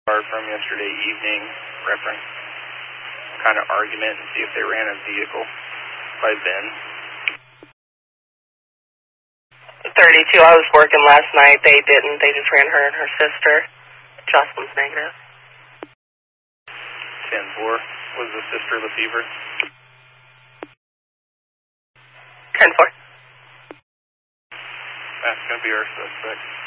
From yesterday evening, reference kind of argument and see if they ran a vehicle by Ben. 32, I was working last night. They didn't. They just ran her and her sister. Jocelyn's negative. 10-4. Was the sister Lefevre? 10-4. That's going to be our suspect.